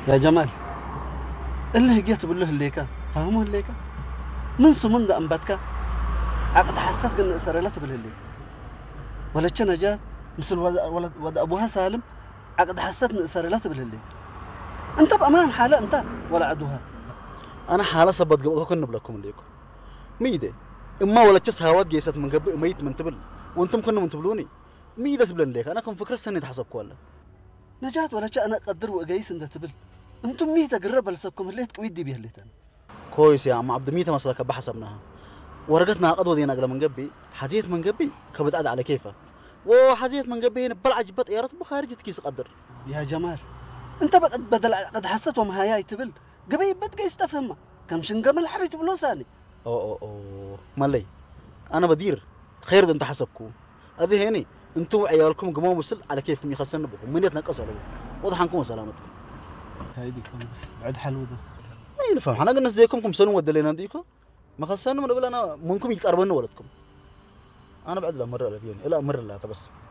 يا جمال اللي جيت بقول له الليكا فهموه الليكا من سمن ده أنبتك عقد حسيت قلنا إسرائيلات بالهلي ولا كنا جات مثل ولد أبوها سالم عقد حسيت إن إسرائيلات بالهلي أنت بأمان حالة أنت ولا عدوها أنا حالة صبت قبل كنا بلاكم الليكم ميدة إما ولا تشس هوات جيست من قبل ميت من تبل وأنتم كنا من تبلوني ميدة تبلن ليك أنا كم فكرة سنة حسبك ولا نجات ولا شيء أنا أقدر وأجيس إن تبل أنتم ميتة قرب لسبكم اللي تقويدي به اللي تاني كويس يا عم عبد ميتة مسلك بحسبناها ورقتنا قدوة دينا قبل من قبي حجيت من قبي كبد أد على كيفه وحجيت من قبي بلع جبت يا رب خارج كيس قدر يا جمال أنت بدل قد حسيتهم هاي تبل قبي بدك يستفهمها كم شنقم الحريت بلوساني أوه مالي أنا بدير خير أنت حسبكم أزي هني أنتم عيالكم قموا مسل على كيفكم يخسرن بكم من يتنقصوا واضح عنكم وسلامتكم هايدي كون بس بعد حلو ده ما ينفع احنا قلنا زيكم سنوا ودلينا ديكم ما خسرنا من قبل انا منكم يتقربون ولدكم انا بعد لا مره لا بيني لا مره لا بس